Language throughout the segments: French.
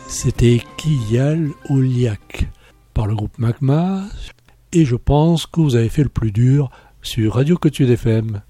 C'était Kiyal Oliak par le groupe Magma et je pense que vous avez fait le plus dur sur Radio Cotude FM.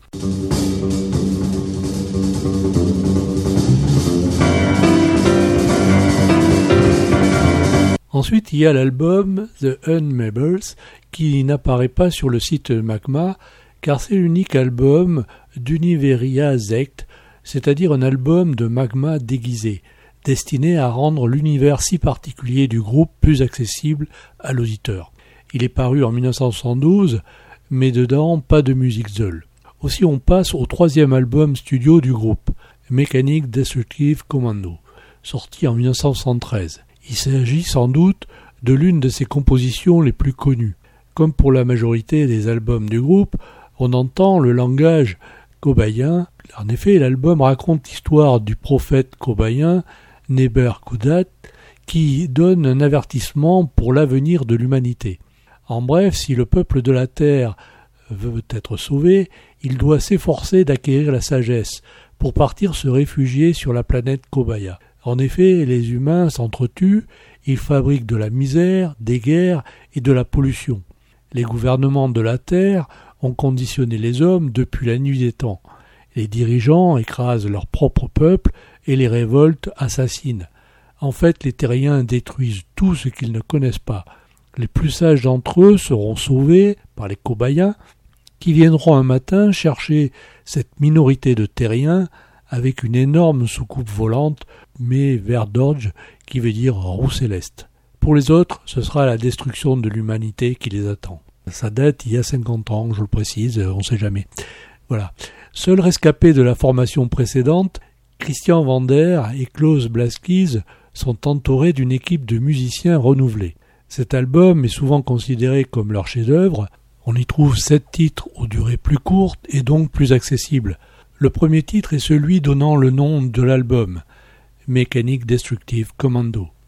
Ensuite, il y a l'album The Unmables qui n'apparaît pas sur le site Magma car c'est l'unique album d'Univeria Sect, c'est-à-dire un album de Magma déguisé, destiné à rendre l'univers si particulier du groupe plus accessible à l'auditeur. Il est paru en 1972, mais dedans pas de musique seule. Aussi on passe au troisième album studio du groupe, Mechanic Destructive Commando, sorti en 1973. Il s'agit sans doute de l'une de ses compositions les plus connues. Comme pour la majorité des albums du groupe, on entend le langage cobayen. En effet, l'album raconte l'histoire du prophète cobayen Neber Kudat qui donne un avertissement pour l'avenir de l'humanité. En bref, si le peuple de la Terre veut être sauvé, il doit s'efforcer d'acquérir la sagesse pour partir se réfugier sur la planète Kobaya. En effet, les humains s'entretuent, ils fabriquent de la misère, des guerres et de la pollution. Les gouvernements de la Terre ont conditionné les hommes depuis la nuit des temps. Les dirigeants écrasent leur propre peuple et les révoltes assassinent. En fait, les terriens détruisent tout ce qu'ils ne connaissent pas. Les plus sages d'entre eux seront sauvés par les cobayens qui viendront un matin chercher cette minorité de terriens avec une énorme soucoupe volante, mais vert d'orge, qui veut dire roue céleste. Pour les autres, ce sera la destruction de l'humanité qui les attend. Ça date il y a 50 ans, je le précise, on ne sait jamais. Voilà. Seuls rescapés de la formation précédente, Christian Vander et Klaus Blaskis sont entourés d'une équipe de musiciens renouvelés. Cet album est souvent considéré comme leur chef-d'œuvre. On y trouve 7 titres aux durées plus courtes et donc plus accessibles. Le premier titre est celui donnant le nom de l'album, Mechanic Destructive Commando.